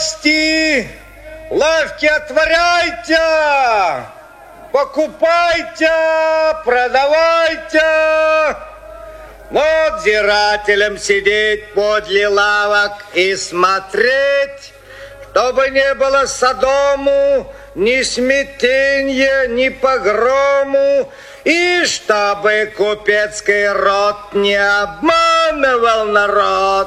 гости, лавки отворяйте, покупайте, продавайте. Надзирателям сидеть подле лавок и смотреть, чтобы не было Содому ни смятенья, ни погрому, и чтобы купецкий род не обманывал народ.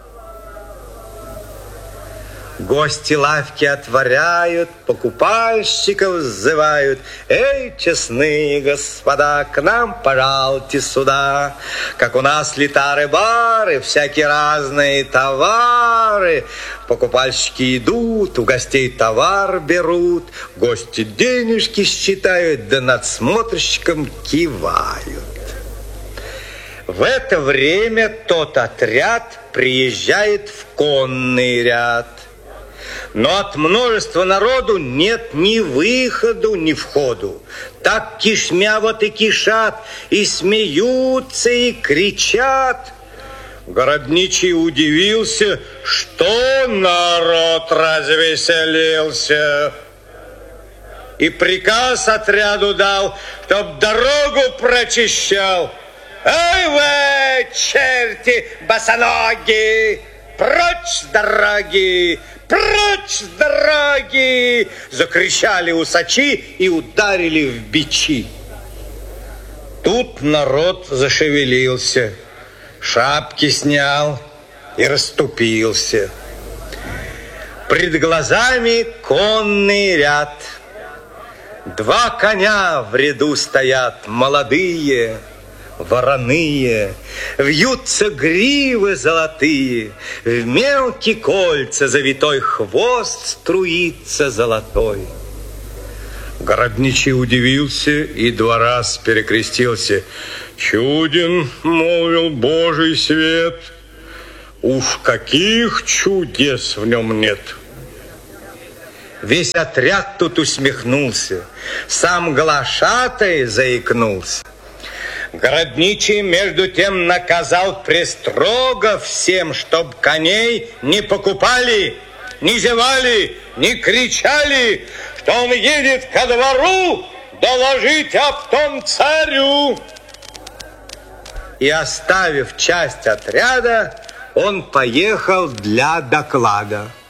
Гости лавки отворяют, покупальщиков сзывают. Эй, честные господа, к нам пожалуйте сюда. Как у нас литары-бары, всякие разные товары. Покупальщики идут, у гостей товар берут. Гости денежки считают, да надсмотрщикам кивают. В это время тот отряд приезжает в конный ряд. Но от множества народу нет ни выходу, ни входу. Так кишмя вот и кишат, и смеются, и кричат. Городничий удивился, что народ развеселился. И приказ отряду дал, чтоб дорогу прочищал. Эй вы, черти босоногие, прочь с дороги! Прочь с дороги! Закричали усачи и ударили в бичи. Тут народ зашевелился, шапки снял и расступился. Пред глазами конный ряд. Два коня в ряду стоят, молодые, вороные, вьются гривы золотые, в мелкие кольца завитой хвост струится золотой. Городничий удивился и 2 раз перекрестился. Чуден, молвил Божий свет, уж каких чудес в нем нет. Весь отряд тут усмехнулся, сам глашатай заикнулся. Городничий, между тем, наказал престрого всем, чтоб коней не покупали, не зевали, не кричали, что он едет ко двору доложить об том царю. И, оставив часть отряда, он поехал для доклада.